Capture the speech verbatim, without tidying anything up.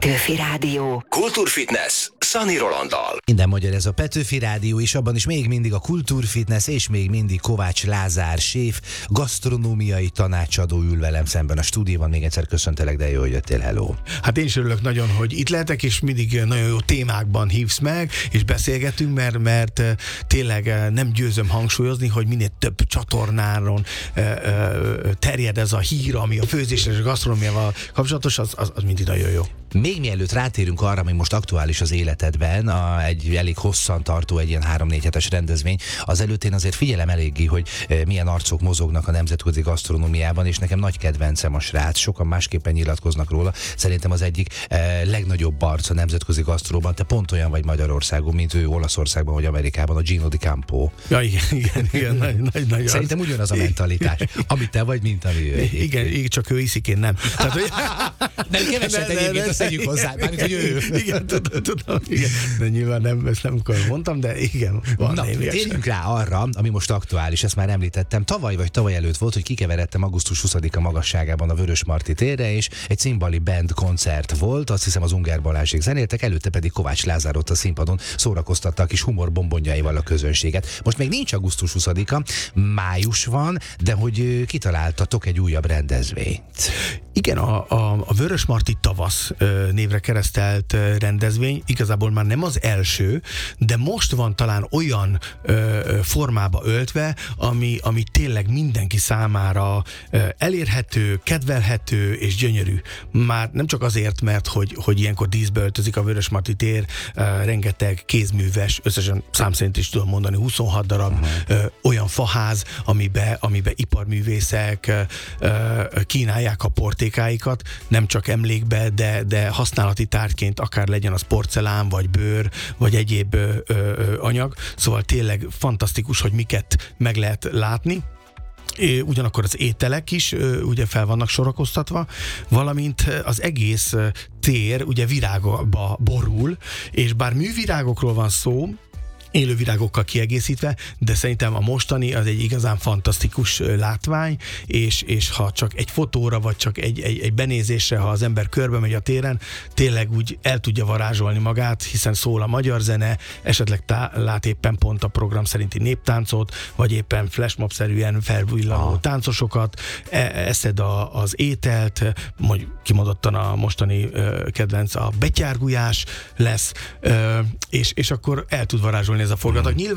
Petőfi Rádió. Kultúrfitness Szani Rolanddal. Minden magyar ez a Petőfi Rádió, és abban is még mindig a Kultúrfitness, és még mindig Kovács Lázár séf, gasztronómiai tanácsadó ül velem szemben a stúdióban. Még egyszer köszöntelek, de jó, hogy jöttél, hello. Hát én is örülök nagyon, hogy itt lehetek, és mindig nagyon jó témákban hívsz meg, és beszélgetünk, mert, mert tényleg nem győzöm hangsúlyozni, hogy minél több csatornáron terjed ez a hír, ami a főzésre és a gasztronómiával kapcsolatos, az, az, az mindig nagyon jó. Még mielőtt rátérünk arra, ami most aktuális az életedben, a, egy elég hosszan tartó, egy ilyen három-négy hetes rendezvény, azelőtt én azért figyelem eléggé, hogy e, milyen arcok mozognak a nemzetközi gasztronómiában, és nekem nagy kedvencem a srác, sokan másképpen nyilatkoznak róla. Szerintem az egyik e, legnagyobb arc a nemzetközi gasztróban. Te pont olyan vagy Magyarországon, mint ő Olaszországban vagy Amerikában, a Gino Di Campo. Ja, igen, igen, igen nagy, nagy, nagy Szerintem arc. Ugyanaz a mentalitás, amit te vagy, mint ami ő. Igen, igen, csak ő iszik, én nem. Tehát, hogy... Nem keveset egyébként, azt tegyük hozzá, mármint, hogy ő. Igen, tudom, tudom, igen. De nyilván nem, ezt nem mondtam, de igen, van. Na, térjünk rá arra, ami most aktuális, ezt már említettem. Tavaly vagy tavaly előtt volt, hogy kikeveredtem augusztus huszadika magasságában a Vörösmarty térre, és egy cimbali band koncert volt, azt hiszem az Ungár Balázsék zenéltek, előtte pedig Kovács Lázár ott a színpadon szórakoztatta a kis humorbombonjaival a közönséget. Most még nincs augusztus huszadika, május van, de hogy kitaláltatok egy újabb rendezvényt. Igen, a, a, a Vörösmarty tavasz névre keresztelt rendezvény igazából már nem az első, de most van talán olyan ö, formába öltve, ami, ami tényleg mindenki számára ö, elérhető, kedvelhető és gyönyörű. Már nem csak azért, mert hogy, hogy ilyenkor díszbe öltözik a Vörösmarty tér, ö, rengeteg kézműves, összesen szám szerint is tudom mondani, huszonhat darab ö, olyan faház, amibe, amibe iparművészek ö, ö, kínálják a portékáikat, nem csak emlékbe, de, de használati tárgyként, akár legyen az porcelán, vagy bőr, vagy egyéb ö, ö, anyag. Szóval tényleg fantasztikus, hogy miket meg lehet látni. Ugyanakkor az ételek is ugye fel vannak sorakoztatva, valamint az egész tér ugye virágba borul, és bár művirágokról van szó, élő virágokkal kiegészítve, de szerintem a mostani az egy igazán fantasztikus látvány, és, és ha csak egy fotóra, vagy csak egy, egy, egy benézésre, ha az ember körbe megy a téren, tényleg úgy el tudja varázsolni magát, hiszen szól a magyar zene, esetleg tá- lát éppen pont a program szerinti néptáncot, vagy éppen flashmob-szerűen felvillanó ah. táncosokat, e- eszed a, az ételt, mondjuk kimondottan a mostani ö, kedvenc a betyárgulyás lesz, ö, és, és akkor el tud varázsolni ez a forgatag. Nyilván